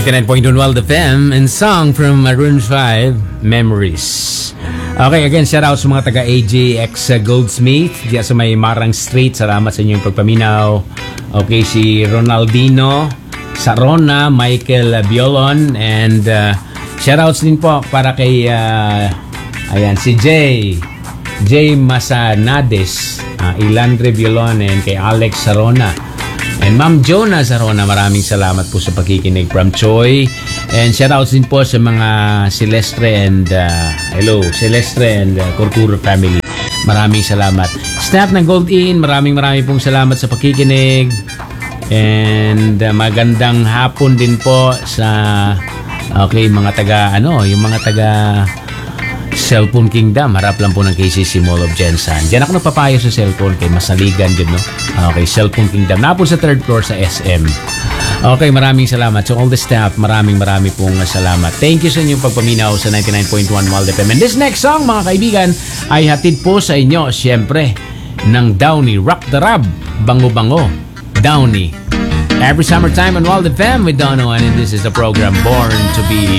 99.1 Wild FM and song from Maroon 5, Memories. Okay, again, shout out sa mga taga AJX Goldsmith diya sa may Marang Street. Salamat sa inyong pagpaminaw. Okay, si Ronaldino Sarona, Michael Biolon, and shout outs din po para kay ayan, si Jay Masanades, Ilandre Biolon, and kay Alex Sarona. And Ma'am Jonah Sarona, maraming salamat po sa pagkikinig from Choi. And shoutouts din po sa mga Celestre and Celestre and Corcuro family. Maraming salamat. Snap ng Gold In, maraming pong salamat sa pagkikinig. And magandang hapon din po sa mga taga yung mga taga Cellphone Kingdom. Harap lang po ng KCC Mall of Jensen. Diyan ako nagpapayo sa cellphone kay Masaligan din, no? Okay, Cellphone Kingdom. Napon sa 3rd floor sa SM. Okay, maraming salamat. So all the staff, marami pong salamat. Thank you sa inyong pagpaminaw sa 99.1 Wild FM. And this next song, mga kaibigan, ay hatid po sa inyo, siyempre, ng Downy. Rock the Rub. Bango-bango. Downy. Every summertime on Wild FM with Dono, and this is the program Born to Be